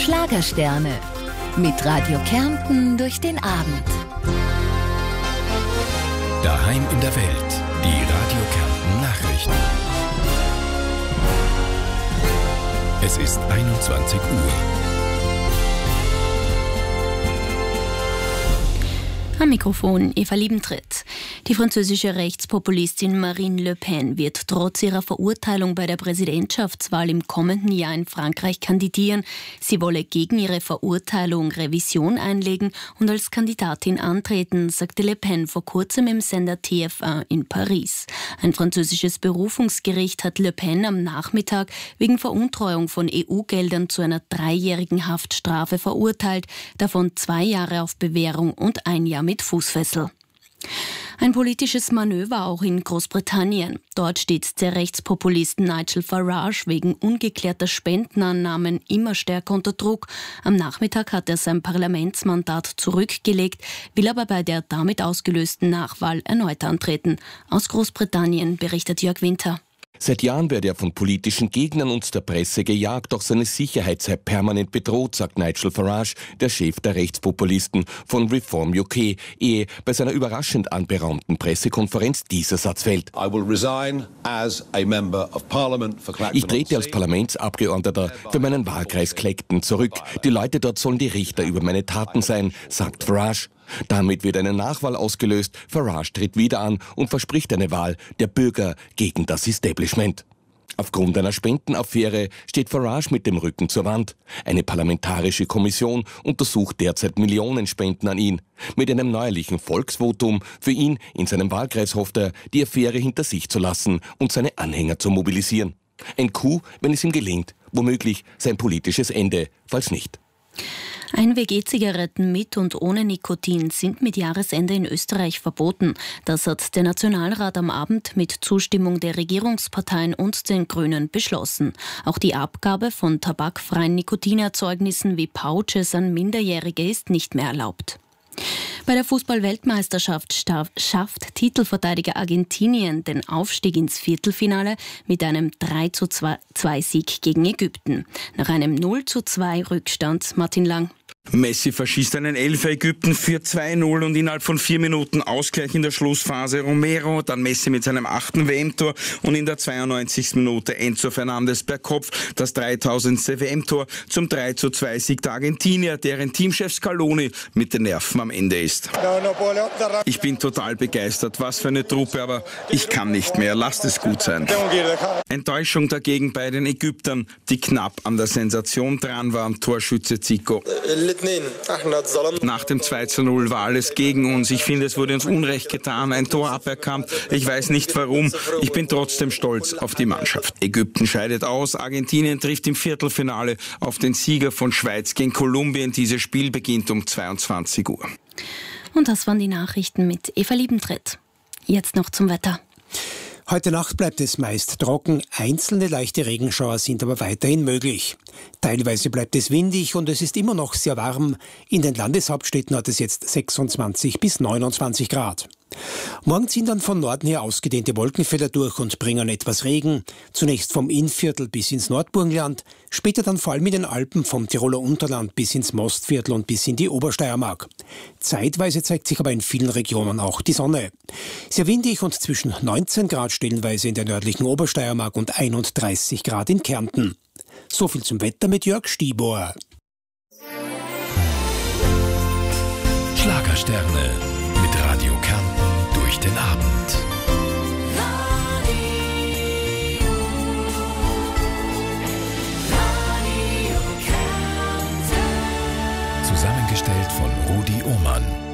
Schlagersterne. Mit Radio Kärnten durch den Abend. Daheim in der Welt. Die Radio Kärnten Nachrichten. Es ist 21 Uhr. Am Mikrofon Eva Liebentritt. Die französische Rechtspopulistin Marine Le Pen wird trotz ihrer Verurteilung bei der Präsidentschaftswahl im kommenden Jahr in Frankreich kandidieren. Sie wolle gegen ihre Verurteilung Revision einlegen und als Kandidatin antreten, sagte Le Pen vor kurzem im Sender TF1 in Paris. Ein französisches Berufungsgericht hat Le Pen am Nachmittag wegen Veruntreuung von EU-Geldern zu einer 3-jährigen Haftstrafe verurteilt, davon 2 Jahre auf Bewährung und 1 Jahr mit Fußfessel. Ein politisches Manöver auch in Großbritannien. Dort steht der Rechtspopulist Nigel Farage wegen ungeklärter Spendenannahmen immer stärker unter Druck. Am Nachmittag hat er sein Parlamentsmandat zurückgelegt, will aber bei der damit ausgelösten Nachwahl erneut antreten. Aus Großbritannien berichtet Jörg Winter. Seit Jahren werde er von politischen Gegnern und der Presse gejagt, doch seine Sicherheit sei permanent bedroht, sagt Nigel Farage, der Chef der Rechtspopulisten von Reform UK, ehe bei seiner überraschend anberaumten Pressekonferenz dieser Satz fällt. Ich trete als Parlamentsabgeordneter für meinen Wahlkreis Clacton zurück. Die Leute dort sollen die Richter über meine Taten sein, sagt Farage. Damit wird eine Nachwahl ausgelöst, Farage tritt wieder an und verspricht eine Wahl der Bürger gegen das Establishment. Aufgrund einer Spendenaffäre steht Farage mit dem Rücken zur Wand. Eine parlamentarische Kommission untersucht derzeit Millionen Spenden an ihn. Mit einem neuerlichen Volksvotum für ihn in seinem Wahlkreis hofft er, die Affäre hinter sich zu lassen und seine Anhänger zu mobilisieren. Ein Coup, wenn es ihm gelingt, womöglich sein politisches Ende, falls nicht. Einweg-E-Zigaretten mit und ohne Nikotin sind mit Jahresende in Österreich verboten. Das hat der Nationalrat am Abend mit Zustimmung der Regierungsparteien und den Grünen beschlossen. Auch die Abgabe von tabakfreien Nikotinerzeugnissen wie Pouches an Minderjährige ist nicht mehr erlaubt. Bei der Fußball-Weltmeisterschaft schafft Titelverteidiger Argentinien den Aufstieg ins Viertelfinale mit einem 3:2-Sieg gegen Ägypten. Nach einem 0:2 Rückstand Martin Lang. Messi verschießt einen Elfer, Ägypten führt 2:0 und innerhalb von 4 Minuten Ausgleich in der Schlussphase. Romero, dann Messi mit seinem 8. WM-Tor und in der 92. Minute Enzo Fernandes per Kopf das 3000. WM-Tor zum 3:2-Sieg der Argentinier, deren Teamchef Scaloni mit den Nerven am Ende ist. Ich bin total begeistert, was für eine Truppe, aber ich kann nicht mehr, lasst es gut sein. Enttäuschung dagegen bei den Ägyptern, die knapp an der Sensation dran waren, Torschütze Zico. Nach dem 2:0 war alles gegen uns. Ich finde, es wurde uns Unrecht getan, ein Tor aberkannt. Ich weiß nicht warum. Ich bin trotzdem stolz auf die Mannschaft. Ägypten scheidet aus. Argentinien trifft im Viertelfinale auf den Sieger von Schweiz gegen Kolumbien. Dieses Spiel beginnt um 22 Uhr. Und das waren die Nachrichten mit Eva Liebentritt. Jetzt noch zum Wetter. Heute Nacht bleibt es meist trocken, einzelne leichte Regenschauer sind aber weiterhin möglich. Teilweise bleibt es windig und es ist immer noch sehr warm. In den Landeshauptstädten hat es jetzt 26 bis 29 Grad. Morgen ziehen dann von Norden her ausgedehnte Wolkenfelder durch und bringen etwas Regen. Zunächst vom Innviertel bis ins Nordburgenland, später dann vor allem in den Alpen vom Tiroler Unterland bis ins Mostviertel und bis in die Obersteiermark. Zeitweise zeigt sich aber in vielen Regionen auch die Sonne. Sehr windig und zwischen 19 Grad stellenweise in der nördlichen Obersteiermark und 31 Grad in Kärnten. So viel zum Wetter mit Jörg Stibor. Schlagersterne mit Radio Kärnten durch den Abend. Zusammengestellt von Rudi Ohmann.